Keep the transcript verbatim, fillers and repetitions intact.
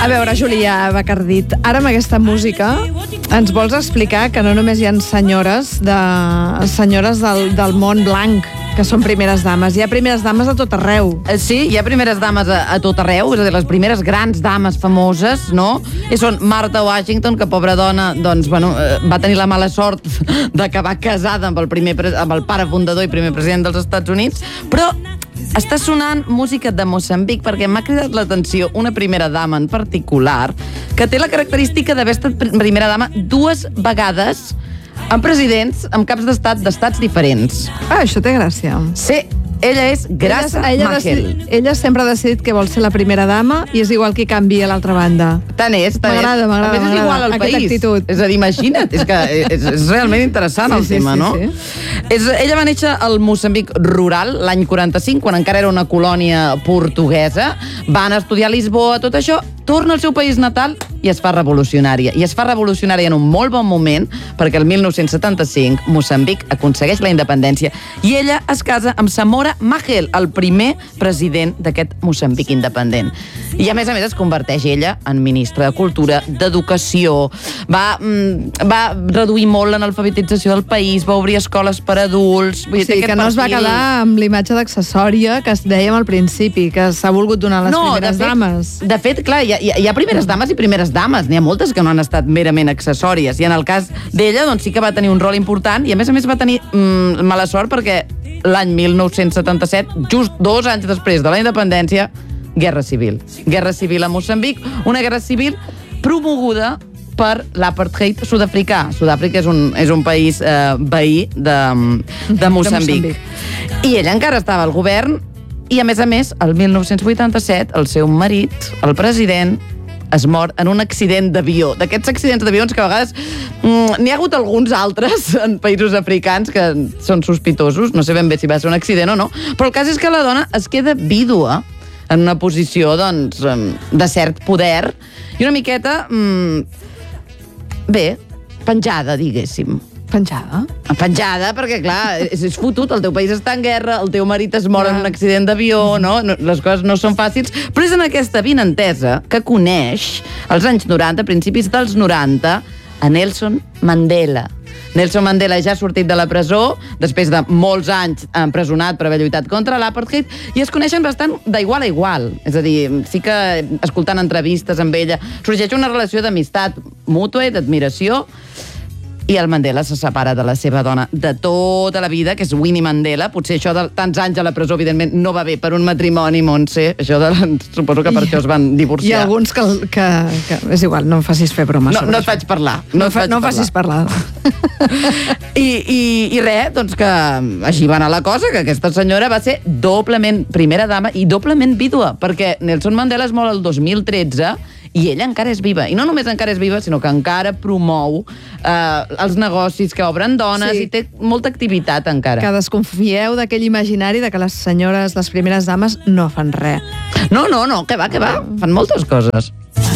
A veure, Júlia Bacardit, ara amb aquesta música ens vols explicar que no només hi ha senyores, de, senyores del, del món blanc que són primeres dames, hi ha primeres dames a tot arreu. Sí, hi ha primeres dames a, a tot arreu, és a dir, les primeres grans dames famoses, no? I són Martha Washington, que pobra dona, doncs, bueno, va tenir la mala sort d'acabar casada amb el, primer, amb el pare fundador i primer president dels Estats Units, però està sonant música de Moçambic perquè m'ha cridat l'atenció una primera dama en particular que té la característica d'haver estat primera dama dues vegades amb presidents, amb caps d'estat d'estats diferents. Ah, això té gràcia. Sí, ella és Graça ella, ella Machel. Decid, ella sempre ha decidit que vol ser la primera dama i és igual qui canvi a l'altra banda. Tant és, tant és. M'agrada, m'agrada. A més, és igual al país. Actitud. És a dir, imagina't, és que és, és realment interessant sí, el sí, tema, sí, no? Sí. És, ella va néixer al Moçambic rural l'any quaranta-cinc, quan encara era una colònia portuguesa. Van estudiar a Lisboa, tot això, torna al seu país natal i es fa revolucionària. I es fa revolucionària en un molt bon moment, perquè el mil nou-cents setanta-cinc Moçambic aconsegueix la independència i ella es casa amb Samora Machel, el primer president d'aquest Moçambic independent. I a més a més es converteix ella en ministra de Cultura, d'Educació, va, mm, va reduir molt l'analfabetització del país, va obrir escoles per adults... Vull dir, sí, que no es va quedar amb l'imatge d'accessòria que es dèiem al principi, que s'ha volgut donar a les no, primeres de fet, dames. De fet, clar, hi ha, hi ha primeres dames i primeres dames. N'hi ha moltes que no han estat merament accessòries. I en el cas d'ella, doncs sí que va tenir un rol important i a més a més va tenir mm, mala sort perquè l'any mil nou-cents setanta-set, just dos anys després de la independència, Guerra Civil. Guerra Civil a Moçambic, una guerra civil promoguda per l'apartheid sud-africà. Sud-àfrica és un, és un país eh, veí de, de Moçambic. de Moçambic. I ella encara estava al govern i, a més a més, el mil nou-cents vuitanta-set, el seu marit, el president, es mor en un accident d'avió. D'aquests accidents d'avions que a vegades mm, n'hi ha hagut alguns altres en països africans que són sospitosos, no sé ben bé si va ser un accident o no, però el cas és que la dona es queda vídua en una posició, doncs, de cert poder i una miqueta, mm, bé, penjada, diguéssim. Penjada? Penjada, perquè, clar, és, és fotut, el teu país està en guerra, el teu marit es mor ja. en un accident d'avió, no? no? Les coses no són fàcils, però és en aquesta vinentesa que coneix, als anys noranta, principis dels noranta, a Nelson Mandela. Nelson Mandela ja ha sortit de la presó, després de molts anys empresonat per haver lluitat contra l'apartheid, i es coneixen bastant d'igual a igual. És a dir, sí que escoltant entrevistes amb ella, sorgeix una relació d'amistat mútua i d'admiració, i el Mandela se separa de la seva dona de tota la vida, que és Winnie Mandela. Potser això de tants anys a la presó, evidentment, no va bé per un matrimoni, Montse. Això de, suposo que per I, això es van divorciar. Hi ha alguns que, que, que... És igual, no em facis fer broma. No, no et faig parlar. No, no, fa, faig no em facis parlar. I, i, I res, doncs que així va anar la cosa, que aquesta senyora va ser doblement primera dama i doblement vídua, perquè Nelson Mandela es mor el dos mil tretze i ella encara és viva. I no només encara és viva, sinó que encara promou eh, els negocis que obren dones sí. i té molta activitat encara. Que desconfieu d'aquell imaginari de que les senyores, les primeres dames, no fan res. No, no, no, que va, que va. Fan moltes coses.